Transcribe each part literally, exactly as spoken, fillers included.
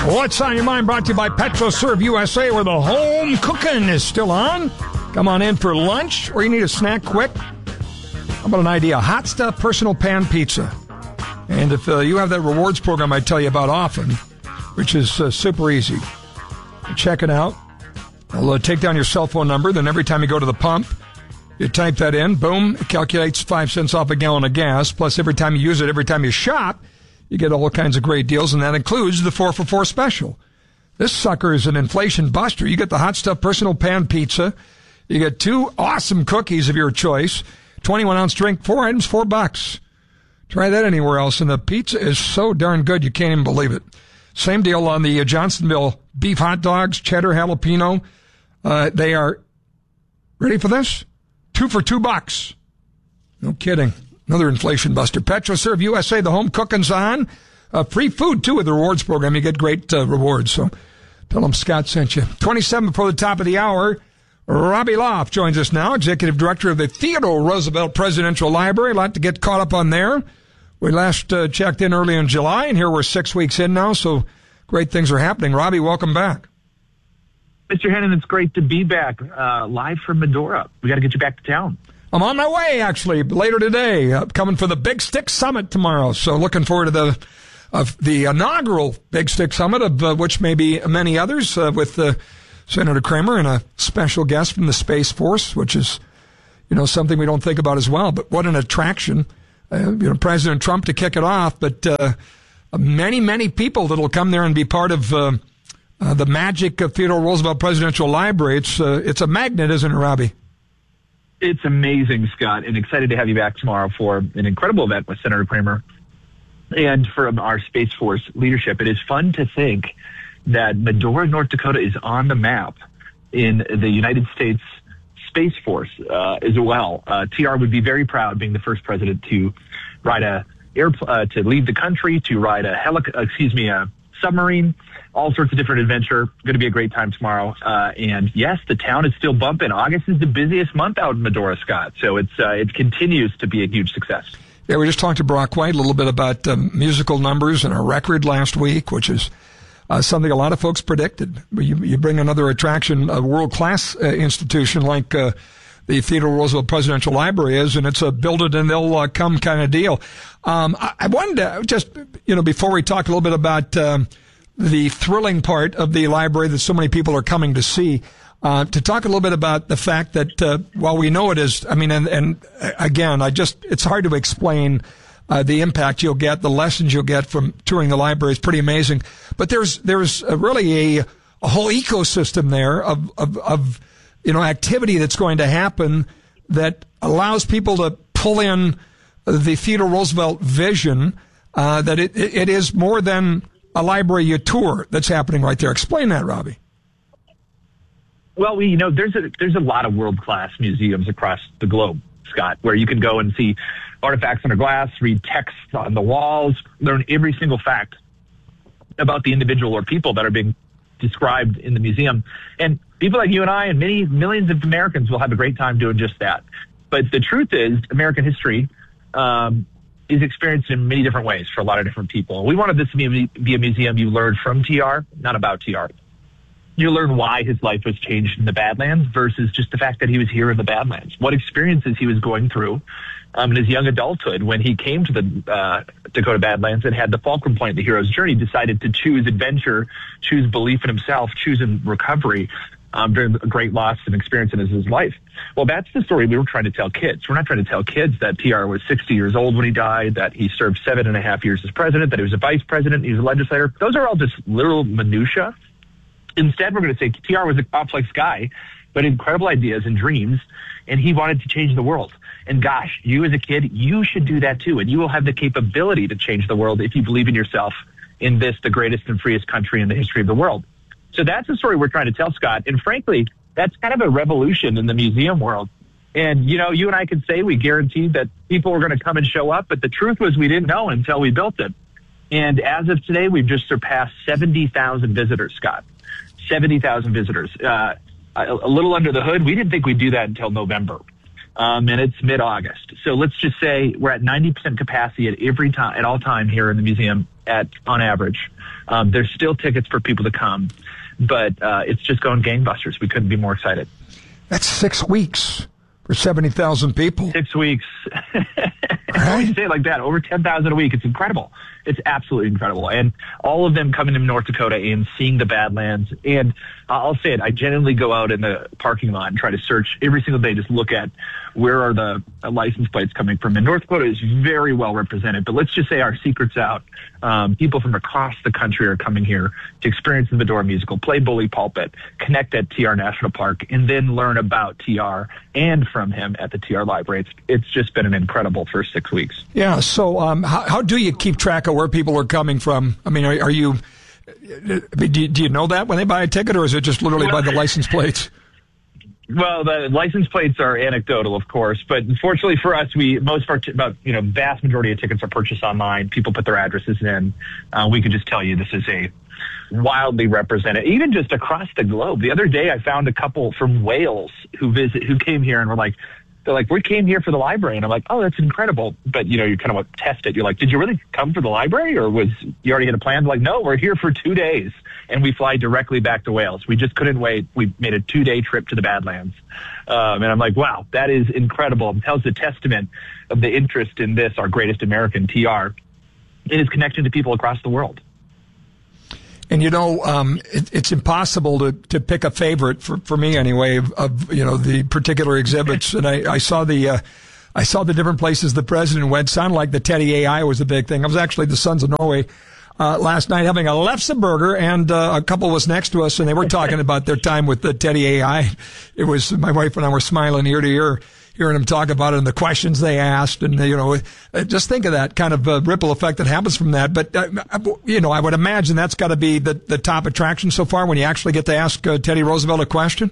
What's on your mind? Brought to you by PetroServe U S A, where the home cooking is still on. Come on in for lunch, or you need a snack quick. How about an idea? Hot Stuff Personal Pan Pizza. And if uh, you have that rewards program I tell you about often, which is uh, super easy, check it out. I'll uh, take down your cell phone number. Then every time you go to the pump, you type that in. Boom. It calculates five cents off a gallon of gas. Plus, every time you use it, every time you shop, you get all kinds of great deals, and that includes the four for four special. This sucker is an inflation buster. You get the Hot Stuff Personal Pan Pizza. You get two awesome cookies of your choice. twenty-one ounce drink, four items, four bucks. Try that anywhere else, and the pizza is so darn good you can't even believe it. Same deal on the Johnsonville beef hot dogs, cheddar, jalapeno. Uh, they are, ready for this? Two for two bucks. No kidding. Another inflation buster. PetroServe U S A, the home cooking's on. Uh, free food, too, with the rewards program. You get great uh, rewards. So tell them Scott sent you. twenty-seven before the top of the hour. Robbie Loft joins us now, Executive Director of the Theodore Roosevelt Presidential Library. A lot to get caught up on there. We last uh, checked in early in July, and here we're six weeks in now, so great things are happening. Robbie, welcome back. Mister Hennon, it's great to be back, uh, live from Medora. We got to get you back to town. I'm on my way, actually, later today, uh, coming for the Big Stick Summit tomorrow. So looking forward to the of the inaugural Big Stick Summit, of uh, which may be many others, uh, with uh, Senator Kramer and a special guest from the Space Force, which is, you know, something we don't think about as well. But what an attraction, uh, you know, President Trump to kick it off, but uh, many, many people that will come there and be part of uh, uh, the magic of Theodore Roosevelt Presidential Library. It's uh, it's a magnet, isn't it, Robbie? It's amazing, Scott, and excited to have you back tomorrow for an incredible event with Senator Kramer and from our Space Force leadership. It is fun to think that Medora, North Dakota is on the map in the United States Space Force uh, as well. Uh, T R would be very proud being the first president to ride a air, uh, to leave the country, to ride a helic, uh, excuse me, a submarine, all sorts of different adventure. Going to be a great time tomorrow. Uh, and yes, the town is still bumping. August is the busiest month out in Medora, Scott. So it's uh, it continues to be a huge success. Yeah, we just talked to Brock White a little bit about um, musical numbers and a record last week, which is uh, something a lot of folks predicted. You, you bring another attraction, a world-class uh, institution like uh, the Theodore Roosevelt Presidential Library is, and it's a build it and they'll uh, come kind of deal. Um, I, I wanted to just, you know, before we talk a little bit about um, the thrilling part of the library that so many people are coming to see, uh, to talk a little bit about the fact that uh, while we know it is, I mean, and, and again, I just, it's hard to explain uh, the impact you'll get, the lessons you'll get from touring the library is pretty amazing. But there's there's a really a, a whole ecosystem there of, of, of, you know, activity that's going to happen that allows people to pull in the Theodore Roosevelt vision, uh, that it, it is more than a library you tour that's happening right there. Explain that, Robbie. Well, we, you know, there's a, there's a lot of world-class museums across the globe, Scott, where you can go and see artifacts under glass, read texts on the walls, learn every single fact about the individual or people that are being described in the museum. And people like you and I and many millions of Americans will have a great time doing just that. But the truth is, American history um, is experienced in many different ways for a lot of different people. We wanted this to be a, be a museum you learned from T R, not about T R. You learn why his life was changed in the Badlands versus just the fact that he was here in the Badlands, what experiences he was going through um, in his young adulthood when he came to the uh, Dakota Badlands and had the fulcrum point, the hero's journey, decided to choose adventure, choose belief in himself, choose in recovery um, during a great loss and experience in his life. Well, that's the story we were trying to tell kids. We're not trying to tell kids that T R was sixty years old when he died, that he served seven and a half years as president, that he was a vice president, he was a legislator. Those are all just literal minutia. Instead, we're going to say T R was a complex guy, but incredible ideas and dreams, and he wanted to change the world. And gosh, you as a kid, you should do that too, and you will have the capability to change the world if you believe in yourself in this, the greatest and freest country in the history of the world. So that's the story we're trying to tell, Scott. And frankly, that's kind of a revolution in the museum world. And, you know, you and I could say we guaranteed that people were going to come and show up, but the truth was we didn't know until we built it. And as of today, we've just surpassed seventy thousand visitors, Scott. seventy thousand visitors. Uh, a, a little under the hood, we didn't think we'd do that until November. Um, and it's mid-August. So let's just say we're at ninety percent capacity at every time, at all time here in the museum at, on average. Um, there's still tickets for people to come, but, uh, it's just going gangbusters. We couldn't be more excited. That's six weeks for seventy thousand people. Six weeks. I always say it like that. Over ten thousand a week. It's incredible. It's absolutely incredible. And all of them coming to North Dakota and seeing the Badlands. And I'll say it, I genuinely go out in the parking lot and try to search every single day, just look at where are the license plates coming from. And North Dakota is very well represented. But let's just say our secret's out. Um, people from across the country are coming here to experience the Medora musical, play Bully Pulpit, connect at T R National Park, and then learn about T R and from him at the T R Library. It's, it's just been an incredible first six weeks. Yeah. So um, how, how do you keep track of where people are coming from? I mean, are, are you, do you, do you know that when they buy a ticket, or is it just literally by the license plates? Well, the license plates are anecdotal, of course, but unfortunately for us, we most of our t- about you know vast majority of tickets are purchased online. People put their addresses in. Uh, we could just tell you this is a wildly represented, even just across the globe. The other day, I found a couple from Wales who visit who came here and were like, they're like, we came here for the library, and I'm like, oh, that's incredible. But you know, you kind of want to test it. You're like, did you really come for the library, or was you already had a plan? They're like, no, we're here for two days. And we fly directly back to Wales. We just couldn't wait. We made a two-day trip to the Badlands. Um, and I'm like, wow, that is incredible. It tells a testament of the interest in this, our greatest American, T R. It is connecting to people across the world. And, you know, um, it, it's impossible to, to pick a favorite, for, for me anyway, of, of, you know, the particular exhibits. And I, I saw the... Uh, I saw the different places the president went. Sounded like the Teddy A I was the big thing. I was actually the Sons of Norway uh, last night having a lefse burger, and uh, a couple was next to us, and they were talking about their time with the Teddy A I. It was my wife and I were smiling ear to ear, hearing them talk about it and the questions they asked, and you know, just think of that kind of uh, ripple effect that happens from that. But uh, you know, I would imagine that's got to be the the top attraction so far when you actually get to ask uh, Teddy Roosevelt a question.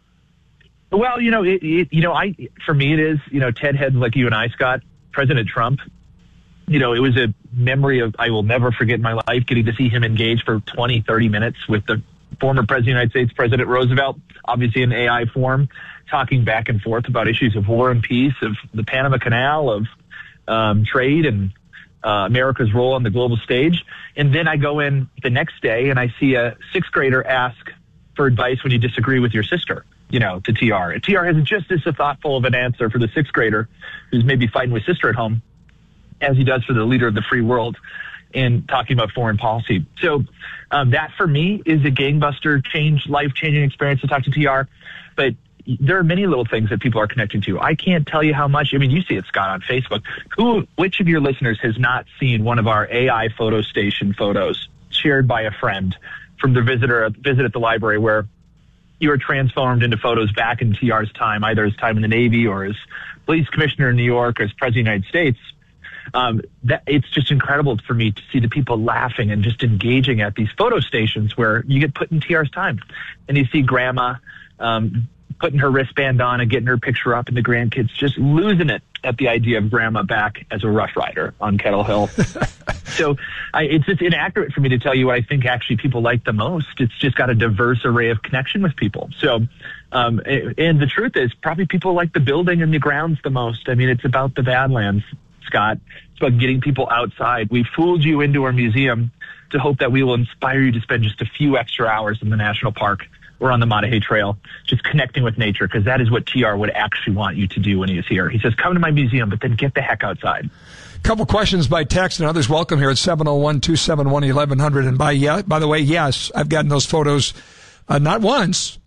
Well, you know, it, it, you know, I for me it is, you know, Ted heads like you and I, Scott, President Trump. You know, it was a memory of I will never forget in my life getting to see him engage for twenty, thirty minutes with the former President of the United States, President Roosevelt, obviously in A I form, talking back and forth about issues of war and peace, of the Panama Canal, of um, trade and uh, America's role on the global stage. And then I go in the next day and I see a sixth grader ask for advice when you disagree with your sister. You know, to T R. T R has just as thoughtful of an answer for the sixth grader who's maybe fighting with sister at home as he does for the leader of the free world in talking about foreign policy. So um, that for me is a gangbuster, change, life-changing experience to talk to T R. But there are many little things that people are connecting to. I can't tell you how much. I mean, you see it, Scott, on Facebook. Who, which of your listeners has not seen one of our A I photo station photos shared by a friend from the visitor visit at the library where you were transformed into photos back in T R's time, either his time in the Navy or as police commissioner in New York or as president of the United States. Um, that it's just incredible for me to see the people laughing and just engaging at these photo stations where you get put in T R's time. And you see grandma um, putting her wristband on and getting her picture up, and the grandkids just losing it at the idea of grandma back as a Rough Rider on Kettle Hill. So I, it's just inaccurate for me to tell you what I think actually people like the most. It's just got a diverse array of connection with people. So, um, and the truth is probably people like the building and the grounds the most. I mean, it's about the Badlands, Scott. It's about getting people outside. We fooled you into our museum to hope that we will inspire you to spend just a few extra hours in the national park or on the Mauna Kea Trail, just connecting with nature, because that is what T R would actually want you to do when he is here. He says, come to my museum, but then get the heck outside. Couple questions by text and others welcome here at seven oh one, two seven one, eleven hundred. And by yeah, by the way, yes, I've gotten those photos uh, not once.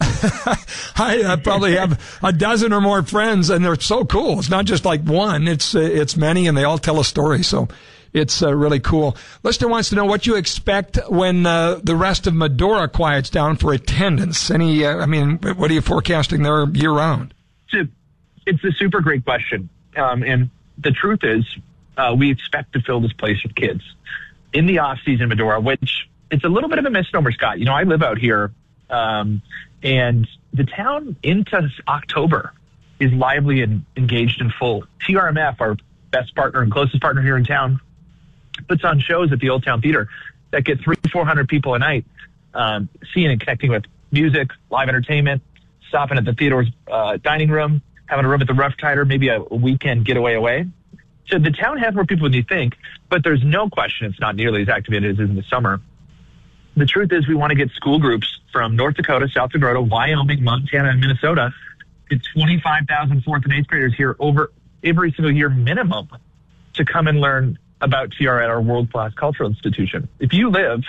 I uh, probably have a dozen or more friends, and they're so cool. It's not just like one; it's uh, it's many, and they all tell a story. So it's uh, really cool. Listener wants to know what you expect when uh, the rest of Medora quiets down for attendance. Any, uh, I mean, what are you forecasting there year round? It's a, it's a super great question, um, and the truth is, uh, we expect to fill this place with kids in the off season, Medora, which it's a little bit of a misnomer, Scott. You know, I live out here. Um, and the town into October is lively and engaged and full. T R M F, our best partner and closest partner here in town, puts on shows at the Old Town Theater that get three, four hundred people a night, um, seeing and connecting with music, live entertainment, stopping at the theater's uh, dining room, having a room at the Rough Tider, maybe a weekend getaway away. So the town has more people than you think, but there's no question it's not nearly as activated as it is in the summer. The truth is we want to get school groups from North Dakota, South Dakota, Wyoming, Montana, and Minnesota. It's twenty-five thousand fourth and eighth graders here over every single year minimum to come and learn about T R at our world-class cultural institution. If you live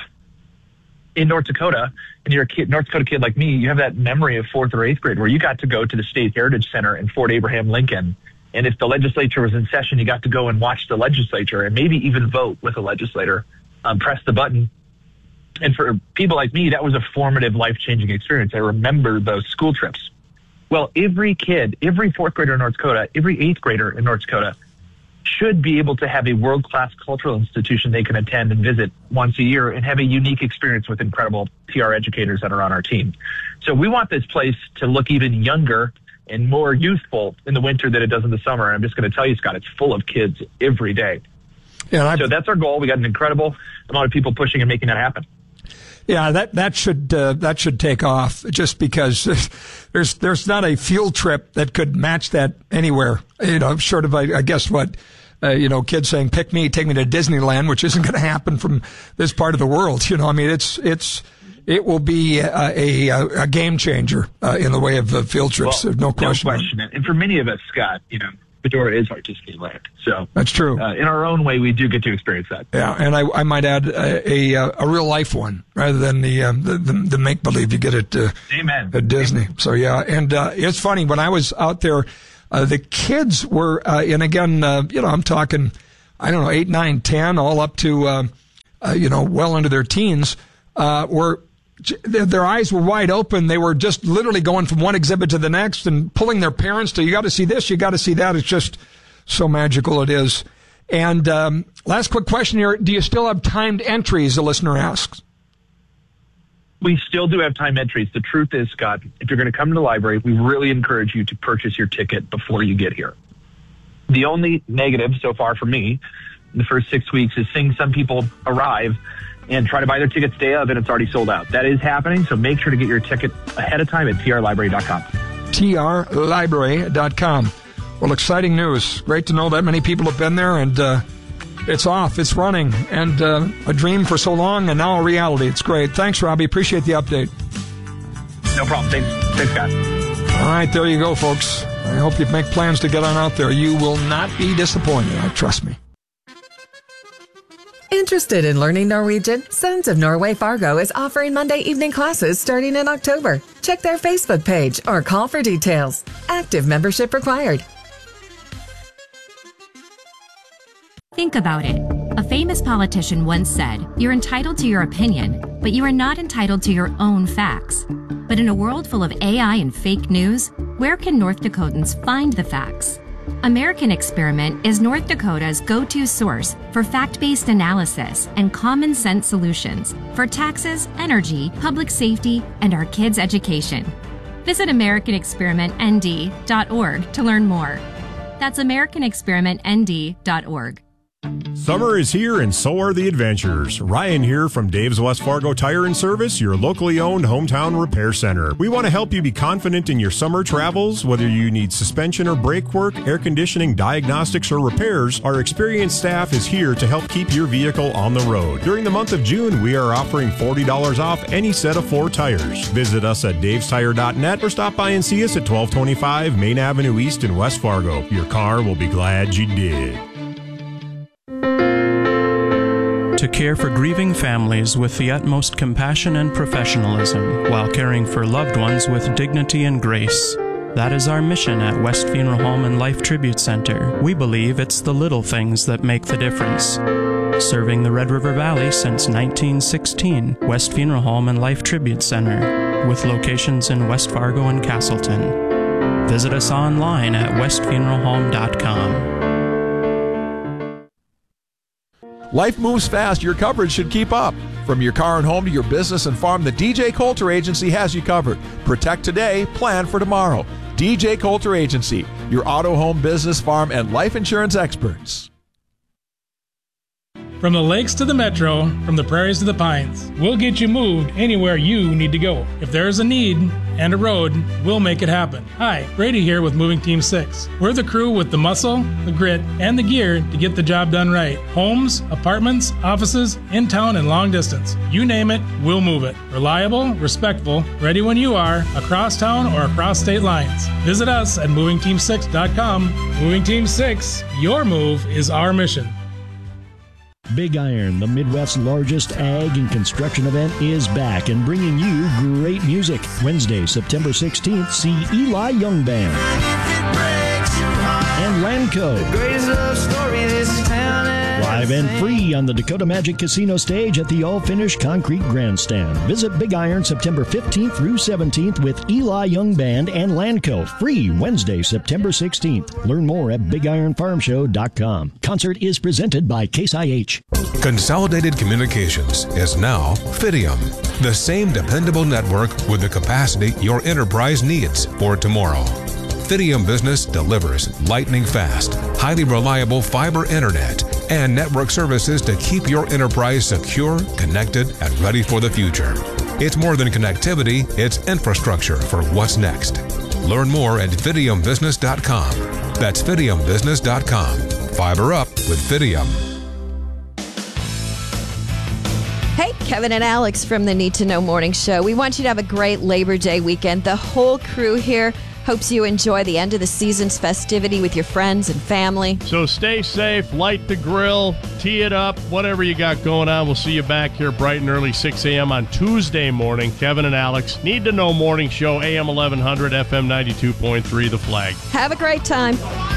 in North Dakota and you're a kid, North Dakota kid like me, you have that memory of fourth or eighth grade where you got to go to the State Heritage Center in Fort Abraham Lincoln. And if the legislature was in session, you got to go and watch the legislature and maybe even vote with a legislator, um, press the button. And for people like me, that was a formative, life-changing experience. I remember those school trips. Well, every kid, every fourth grader in North Dakota, every eighth grader in North Dakota should be able to have a world-class cultural institution they can attend and visit once a year and have a unique experience with incredible T R educators that are on our team. So we want this place to look even younger and more youthful in the winter than it does in the summer. And I'm just going to tell you, Scott, it's full of kids every day. Yeah, so that's our goal. We got an incredible amount of people pushing and making that happen. Yeah, that that should uh, that should take off, just because there's there's not a field trip that could match that anywhere. You know, short of I, I guess what uh, you know, kids saying, "Pick me, take me to Disneyland," which isn't going to happen from this part of the world. You know, I mean, it's it's it will be a a, a game changer uh, in the way of uh, field trips. Well, There's no question. No question. And for many of us, Scott, you know, Medora is our Disneyland. So that's true. Uh, in our own way, we do get to experience that. Yeah, and I, I might add a, a a real life one rather than the um, the, the, the make believe you get at uh, Amen. at Disney. Amen. So yeah, and uh, it's funny when I was out there, uh, the kids were, uh, and again, uh, you know, I'm talking, I don't know, eight, nine, ten, all up to, uh, uh, you know, well into their teens, uh, were. Their eyes were wide open. They were just literally going from one exhibit to the next and pulling their parents to, you got to see this, you got to see that. It's just so magical it is. And um, last quick question here. Do you still have timed entries, the listener asks? We still do have timed entries. The truth is, Scott, if you're going to come to the library, we really encourage you to purchase your ticket before you get here. The only negative so far for me in the first six weeks is seeing some people arrive and try to buy their tickets day of, and it's already sold out. That is happening, so make sure to get your ticket ahead of time at T R library dot com. T R library dot com. Well, exciting news. Great to know that many people have been there, and uh, it's off, it's running, and uh, a dream for so long, and now a reality. It's great. Thanks, Robbie. Appreciate the update. No problem. Thanks, Thanks Scott. All right, there you go, folks. I hope you make plans to get on out there. You will not be disappointed, trust me. Interested in learning Norwegian? Sons of Norway Fargo is offering Monday evening classes starting in October. Check their Facebook page or call for details. Active membership required. Think about it. A famous politician once said, "You're entitled to your opinion, but you are not entitled to your own facts." But in a world full of A I and fake news, where can North Dakotans find the facts? American Experiment is North Dakota's go-to source for fact-based analysis and common sense solutions for taxes, energy, public safety, and our kids' education. Visit American Experiment N D dot org to learn more. That's American Experiment N D dot org. Summer is here and so are the adventures. Ryan here from Dave's West Fargo Tire and Service, your locally owned hometown repair center. We want to help you be confident in your summer travels. Whether you need suspension or brake work, air conditioning, diagnostics, or repairs, our experienced staff is here to help keep your vehicle on the road. During the month of June, we are offering forty dollars off any set of four tires. Visit us at daves tire dot net or stop by and see us at twelve twenty-five Main Avenue East in West Fargo. Your car will be glad you did. To care for grieving families with the utmost compassion and professionalism while caring for loved ones with dignity and grace. That is our mission at West Funeral Home and Life Tribute Center. We believe it's the little things that make the difference. Serving the Red River Valley since nineteen sixteen, West Funeral Home and Life Tribute Center, with locations in West Fargo and Castleton. Visit us online at west funeral home dot com. Life moves fast. Your coverage should keep up. From your car and home to your business and farm, the D J Coulter Agency has you covered. Protect today, plan for tomorrow. D J Coulter Agency, your auto, home, business, farm, and life insurance experts. From the lakes to the metro, from the prairies to the pines, we'll get you moved anywhere you need to go. If there's a need and a road, we'll make it happen. Hi, Brady here with Moving Team six. We're the crew with the muscle, the grit, and the gear to get the job done right. Homes, apartments, offices, in town and long distance. You name it, we'll move it. Reliable, respectful, ready when you are, across town or across state lines. Visit us at moving team six dot com. Moving Team six, your move is our mission. Big Iron, the Midwest's largest ag and construction event, is back and bringing you great music. Wednesday, September sixteenth, see Eli Young Band and Lanco. Live and free on the Dakota Magic Casino stage at the all-finished concrete grandstand. Visit Big Iron September fifteenth through seventeenth with Eli Young Band and Lanco. Free Wednesday, September sixteenth. Learn more at big iron farm show dot com. Concert is presented by Case I H. Consolidated Communications is now Fidium, the same dependable network with the capacity your enterprise needs for tomorrow. Fidium Business delivers lightning fast, highly reliable fiber internet and network services to keep your enterprise secure, connected, and ready for the future. It's more than connectivity, it's infrastructure for what's next. Learn more at fidium business dot com. That's fidium business dot com. Fiber up with Fidium. Hey, Kevin and Alex from the Need to Know Morning Show. We want you to have a great Labor Day weekend. The whole crew here hopes you enjoy the end of the season's festivity with your friends and family. So stay safe, light the grill, tee it up, whatever you got going on. We'll see you back here bright and early, six a.m. on Tuesday morning. Kevin and Alex, Need to Know Morning Show, A M eleven hundred, F M ninety-two point three, The Flag. Have a great time.